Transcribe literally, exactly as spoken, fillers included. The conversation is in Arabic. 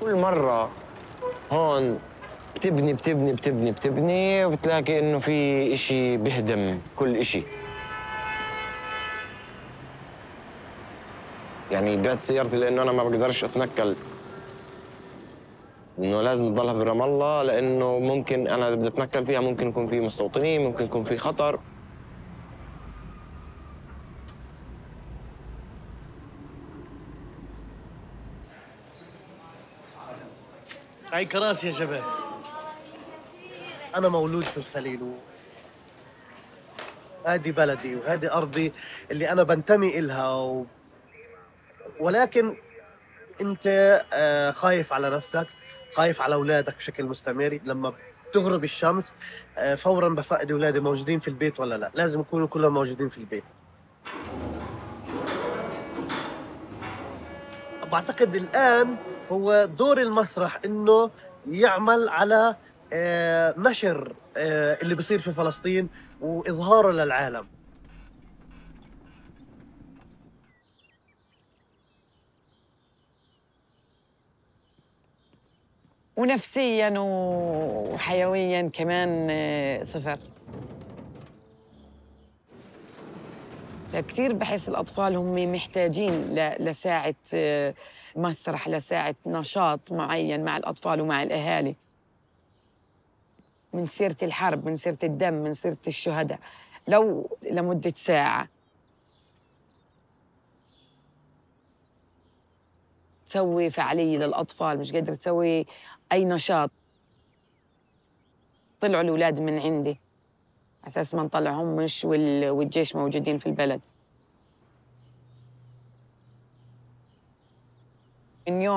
كل مرة هون بتبني بتبني بتبني بتبني وبتلاقي إنه في إشي بهدم كل إشي. يعني بعت سيارتي لأنه أنا ما بقدرش أتنقل، إنه لازم تضلها برام الله، لأنه ممكن أنا بدي أتنقل فيها ممكن يكون في مستوطنين، ممكن يكون في خطر. هاي كراسي يا شباب. أنا مولود في الخليل، وهذه بلدي وهذه أرضي اللي أنا بنتمي إلها و... ولكن أنت آه، خايف على نفسك، خايف على أولادك بشكل مستمر. لما بتغرب الشمس آه، فورا بفقد أولادي موجودين في البيت ولا لا، لازم يكونوا كلهم موجودين في البيت. بعتقد الآن هو دور المسرح إنه يعمل على آه، نشر آه، اللي بصير في فلسطين وإظهاره للعالم. ونفسياً وحيوياً كمان آه، صفر. فكتير بحس الأطفال هم محتاجين ل- لساعة آه، مسرح، لساعة نشاط معين مع الأطفال ومع الأهالي، من سيرة الحرب، من سيرة الدم، من سيرة الشهداء، لو لمدة ساعة تسوي فعالية للأطفال، مش قادرة تسوي أي نشاط. طلعوا الأولاد من عندي على أساس ما نطلعهمش وال- والجيش موجودين في البلد. من يوم